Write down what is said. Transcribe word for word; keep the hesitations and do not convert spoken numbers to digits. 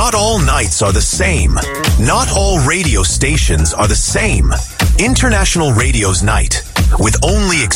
Not all nights are the same. Not all radio stations are the same. International Radio's Night, with only